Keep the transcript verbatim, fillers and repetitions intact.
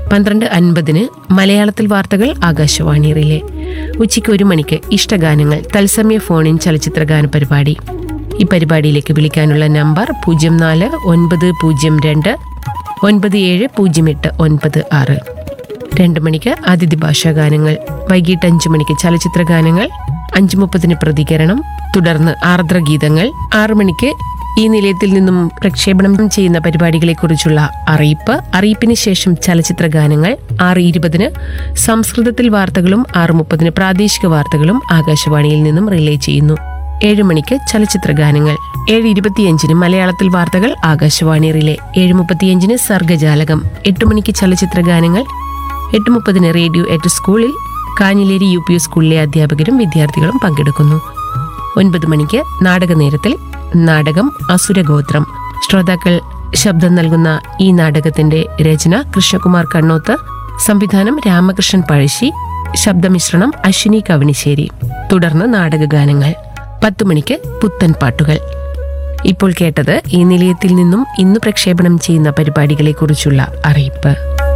പന്ത്രണ്ട് അൻപതിന് മലയാളത്തിൽ വാർത്തകൾ ആകാശവാണി റിലേ. ഉച്ചയ്ക്ക് ഒരു മണിക്ക് ഇഷ്ടഗാനങ്ങൾ തത്സമയ ഫോണിൻ ചലച്ചിത്രഗാന പരിപാടി. ഈ പരിപാടിയിലേക്ക് വിളിക്കാനുള്ള നമ്പർ പൂജ്യം നാല് ഒൻപത് പൂജ്യം രണ്ട് ഒൻപത് ഏഴ് പൂജ്യം എട്ട് ഒൻപത് ആറ്. രണ്ട് മണിക്ക് അതിഥി ഭാഷാ ഗാനങ്ങൾ. വൈകിട്ട് അഞ്ചു മണിക്ക് ചലച്ചിത്ര ഗാനങ്ങൾ. അഞ്ചു മുപ്പതിന് പ്രതികരണം, തുടർന്ന് ആർദ്രഗീതങ്ങൾ. ആറു മണിക്ക് ഈ നിലയത്തിൽ നിന്നും പ്രക്ഷേപണം ചെയ്യുന്ന പരിപാടികളെക്കുറിച്ചുള്ള അറിയിപ്പ്. അറിയിപ്പിന് ശേഷം ചലച്ചിത്ര ഗാനങ്ങൾ. ആറ് ഇരുപതിന് സംസ്കൃതത്തിൽ വാർത്തകളും ആറ് മുപ്പതിന് പ്രാദേശിക വാർത്തകളും ആകാശവാണിയിൽ നിന്നും റിലേ ചെയ്യുന്നു. ഏഴ് മണിക്ക് ചലച്ചിത്ര ഗാനങ്ങൾ. ഏഴ് ഇരുപത്തിയഞ്ചിന് മലയാളത്തിൽ വാർത്തകൾ ആകാശവാണി റിലേ. ഏഴ് മുപ്പത്തിയഞ്ചിന് സർഗജാലകം. എട്ട് മണിക്ക് ചലച്ചിത്ര ഗാനങ്ങൾ. എട്ട് മുപ്പതിന് റേഡിയോ എറ്റ് സ്കൂളിൽ കാഞ്ഞിലേരി യു പി സ്കൂളിലെ അധ്യാപകരും വിദ്യാർത്ഥികളും പങ്കെടുക്കുന്നു. ഒൻപത് മണിക്ക് നാടക നേരത്തിൽ നാടകം അസുരഗോത്രം. ശ്രോതാക്കൾ ശബ്ദം നൽകുന്ന ഈ നാടകത്തിന്റെ രചന കൃഷ്ണകുമാർ കണ്ണോത്ത്, സംവിധാനം രാമകൃഷ്ണൻ പഴശ്ശി, ശബ്ദമിശ്രണം അശ്വിനി കവണിശ്ശേരി. തുടർന്ന് നാടകഗാനങ്ങൾ. പത്തു മണിക്ക് പുത്തൻ പാട്ടുകൾ. ഇപ്പോൾ കേട്ടത് ഈ നിലയത്തിൽ നിന്നും ഇന്ന് പ്രക്ഷേപണം ചെയ്യുന്ന പരിപാടികളെക്കുറിച്ചുള്ള അറിയിപ്പ്.